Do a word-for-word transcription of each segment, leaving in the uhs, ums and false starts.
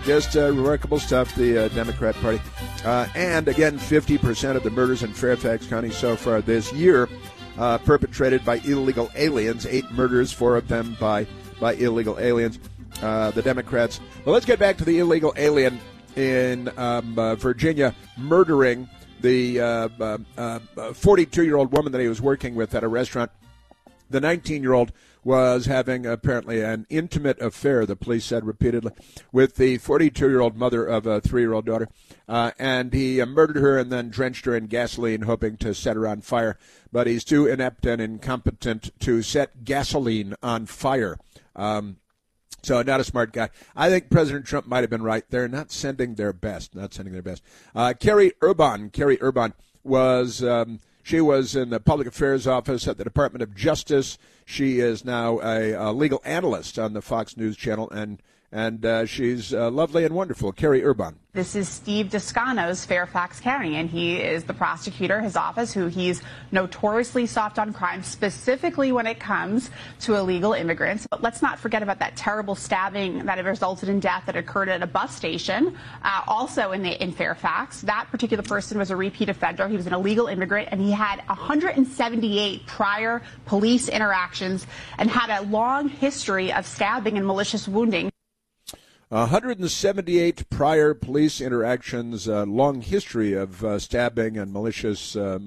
Just uh, remarkable stuff, the uh, Democrat Party. Uh, and, again, fifty percent of the murders in Fairfax County so far this year uh, perpetrated by illegal aliens. Eight murders, four of them by, by illegal aliens. Uh, the Democrats. Well, let's get back to the illegal alien in um, uh, Virginia murdering the uh, uh, uh, forty-two-year-old woman that he was working with at a restaurant. The nineteen-year-old was having apparently an intimate affair, the police said repeatedly, with the forty-two-year-old mother of a three-year-old daughter. Uh, and he uh, murdered her and then drenched her in gasoline, hoping to set her on fire. But he's too inept and incompetent to set gasoline on fire. Um, So not a smart guy. I think President Trump might have been right. They're not sending their best, not sending their best. Uh, Carrie Urban, Carrie Urban was, um, she was in the public affairs office at the Department of Justice. She is now a, a legal analyst on the Fox News channel, and and uh, she's uh, lovely and wonderful. Carrie Urban. This is Steve Descano's Fairfax County, and he is the prosecutor, his office, who he's notoriously soft on crime, specifically when it comes to illegal immigrants. But let's not forget about that terrible stabbing that resulted in death that occurred at a bus station, uh, also in, the, in Fairfax. That particular person was a repeat offender. He was an illegal immigrant, and he had one hundred seventy-eight prior police interactions and had a long history of stabbing and malicious wounding. one hundred seventy-eight prior police interactions, uh, long history of uh, stabbing and malicious, uh,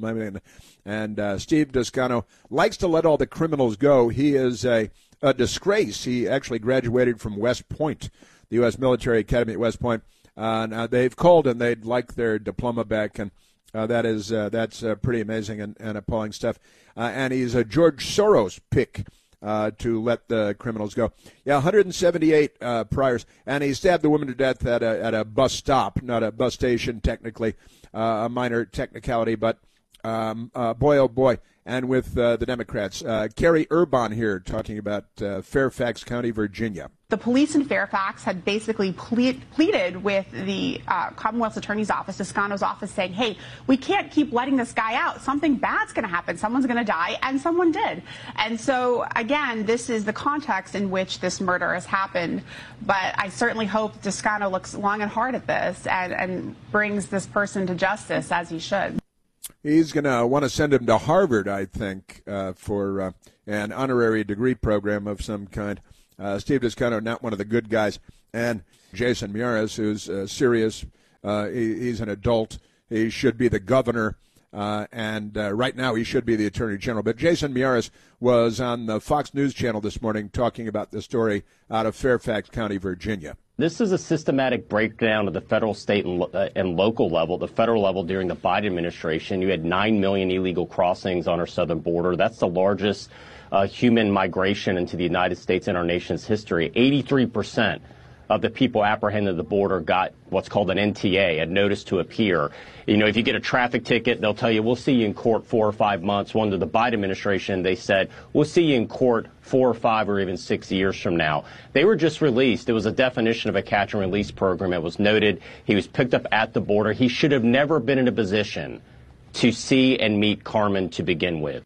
and uh, Steve Descano likes to let all the criminals go. He is a, a disgrace. He actually graduated from West Point, the U S military academy at West Point. Uh, now they've called and they'd like their diploma back, and uh, that is uh, that's uh, pretty amazing and, and appalling stuff. Uh, and he's a George Soros pick. Uh, to let the criminals go. Yeah, one hundred seventy-eight uh, priors, and he stabbed the woman to death at a, at a bus stop, not a bus station, technically, uh, a minor technicality, but um, uh, boy, oh boy, and with uh, the Democrats. Uh, Carrie Urban here talking about uh, Fairfax County, Virginia. The police in Fairfax had basically plead, pleaded with the uh, Commonwealth's Attorney's Office, Descano's office, saying, hey, we can't keep letting this guy out. Something bad's going to happen. Someone's going to die, and someone did. And so, again, this is the context in which this murder has happened. But I certainly hope Descano looks long and hard at this and, and brings this person to justice, as he should. He's going to want to send him to Harvard, I think, uh, for uh, an honorary degree program of some kind. Uh, Steve Descano, not one of the good guys. And Jason Miyares, who's uh, serious. Uh, he, he's an adult. He should be the governor. Uh, and uh, right now he should be the attorney general. But Jason Miyares was on the Fox News channel this morning talking about the story out of Fairfax County, Virginia. This is a systematic breakdown of the federal, state, and, lo- uh, and local level. The federal level during the Biden administration, you had nine million illegal crossings on our southern border. That's the largest uh, human migration into the United States in our nation's history. eighty-three percent of the people apprehended at the border got what's called an N T A, a notice to appear. You know, if you get a traffic ticket, they'll tell you, we'll see you in court four or five months. Well, under the Biden administration, they said, we'll see you in court four or five or even six years from now. They were just released. It was a definition of a catch and release program. It was noted he was picked up at the border. He should have never been in a position to see and meet Carmen to begin with.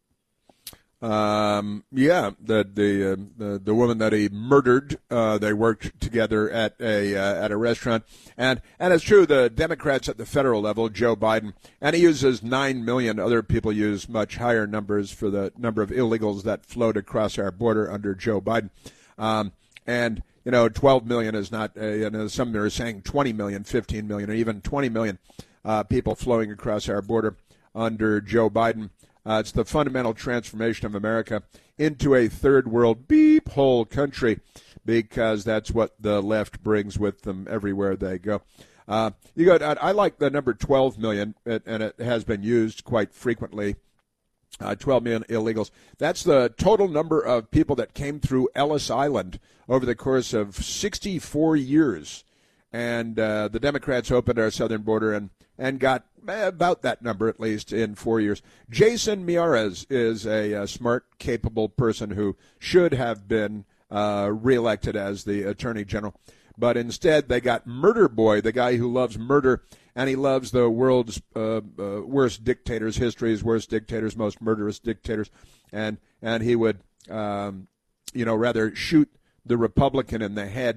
Um, yeah, the the, uh, the the woman that he murdered. Uh, they worked together at a uh, at a restaurant, and and it's true. The Democrats at the federal level, Joe Biden, and he uses nine million. Other people use much higher numbers for the number of illegals that flowed across our border under Joe Biden. Um, and you know, twelve million is not. Uh, you know, some are saying twenty million, fifteen million, or even twenty million uh, people flowing across our border under Joe Biden. Uh, it's the fundamental transformation of America into a third world beep hole country, because that's what the left brings with them everywhere they go. Uh, you go. I, I like the number twelve million, and it has been used quite frequently. Uh, twelve million illegals. That's the total number of people that came through Ellis Island over the course of sixty-four years. And uh, the Democrats opened our southern border and, and got about that number, at least, in four years. Jason Miyares is a, a smart, capable person who should have been uh, reelected as the attorney general. But instead, they got Murder Boy, the guy who loves murder, and he loves the world's uh, uh, worst dictators, history's worst dictators, most murderous dictators. And, and he would, um, you know, rather shoot the Republican in the head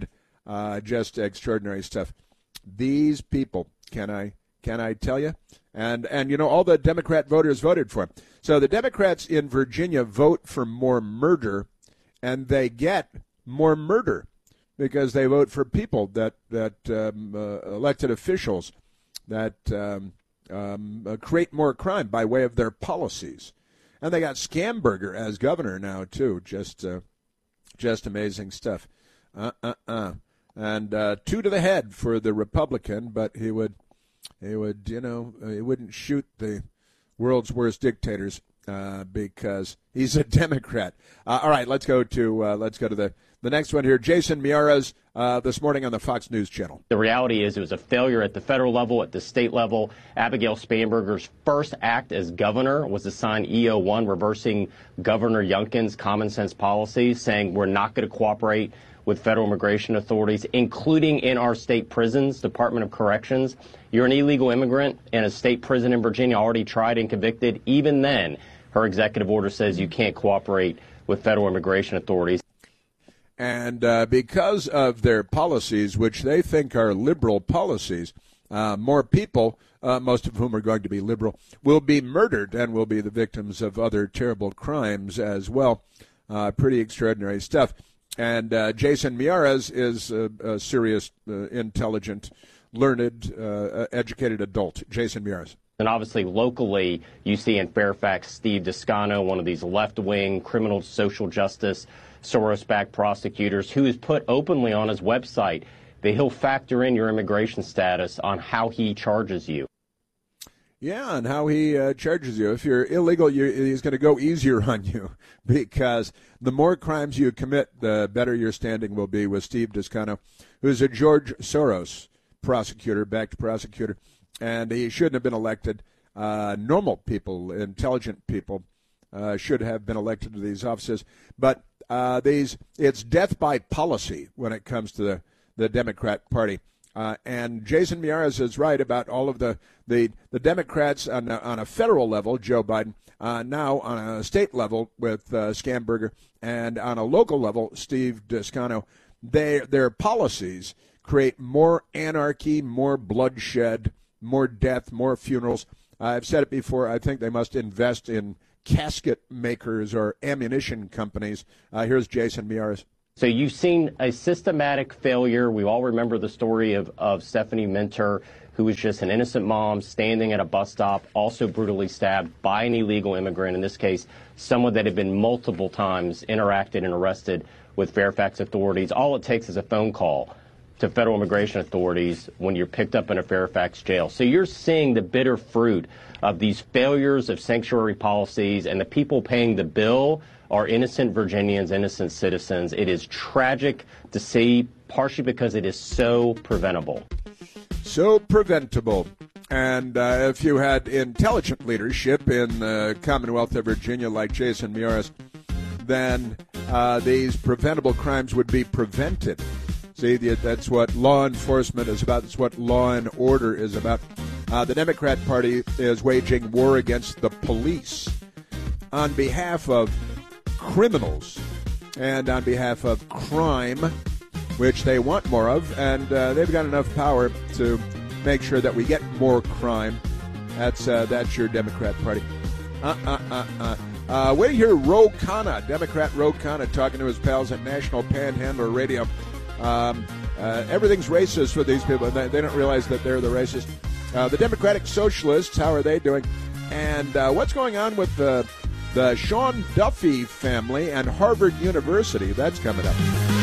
Uh, just extraordinary stuff. These people, can I can I tell you? And, and you know, all the Democrat voters voted for him. So the Democrats in Virginia vote for more murder, and they get more murder because they vote for people that, that um, uh, elected officials that um, um, uh, create more crime by way of their policies. And they got Scamberger as governor now, too. Just uh, just amazing stuff. Uh-uh-uh. And uh, two to the head for the Republican, but he would, he would, you know, he wouldn't shoot the world's worst dictators uh, because he's a Democrat. Uh, all right, let's go to uh, let's go to the, the next one here. Jason Miyares uh, this morning on the Fox News Channel. The reality is it was a failure at the federal level, at the state level. Abigail Spanberger's first act as governor was to sign E O one, reversing Governor Youngkin's common sense policies, saying we're not going to cooperate with federal immigration authorities, including in our state prisons, Department of Corrections. You're an illegal immigrant in a state prison in Virginia, already tried and convicted. Even then, her executive order says you can't cooperate with federal immigration authorities. And uh, because of their policies, which they think are liberal policies, uh, more people, uh, most of whom are going to be liberal, will be murdered and will be the victims of other terrible crimes as well. Uh, pretty extraordinary stuff. And uh, Jason Miyares is a, a serious, uh, intelligent, learned, uh, educated adult. Jason Miyares. And obviously, locally, you see in Fairfax, Steve Descano, one of these left-wing criminal social justice Soros-backed prosecutors, who has put openly on his website that he'll factor in your immigration status on how he charges you. Yeah, and how he uh, charges you. If you're illegal, you, he's going to go easier on you because the more crimes you commit, the better your standing will be with Steve Descano, who's a George Soros prosecutor, backed prosecutor, and he shouldn't have been elected. Uh, normal people, intelligent people, uh, should have been elected to these offices. But uh, these, it's death by policy when it comes to the, the Democrat Party. Uh, and Jason Miyares is right about all of the, the, the Democrats on a, on a federal level, Joe Biden, uh, now on a state level with uh, Scamberger, and on a local level, Steve Descano. They, their policies create more anarchy, more bloodshed, more death, more funerals. Uh, I've said it before, I think they must invest in casket makers or ammunition companies. Uh, here's Jason Miyares. So you've seen a systematic failure. We all remember the story of, of Stephanie Minter, who was just an innocent mom standing at a bus stop, also brutally stabbed by an illegal immigrant, in this case, someone that had been multiple times interacted and arrested with Fairfax authorities. All it takes is a phone call to federal immigration authorities when you're picked up in a Fairfax jail. So you're seeing the bitter fruit of these failures of sanctuary policies, and the people paying the bill are innocent Virginians, innocent citizens. It is tragic to see, partially because it is so preventable. So preventable. And uh, if you had intelligent leadership in the Commonwealth of Virginia like Jason Miyares, then uh, these preventable crimes would be prevented. See, that's what law enforcement is about. That's what law and order is about. Uh, the Democrat Party is waging war against the police on behalf of criminals and on behalf of crime, which they want more of, and uh, they've got enough power to make sure that we get more crime. That's uh, that's your Democrat Party. Uh, uh, uh, uh. Uh, wait to hear Ro Khanna, Democrat Ro Khanna, talking to his pals at National Panhandler Radio. Um, uh, everything's racist for these people. They, they don't realize that they're the racists. Uh, the Democratic Socialists, how are they doing? And uh, what's going on with the, the Sean Duffy family and Harvard University? That's coming up.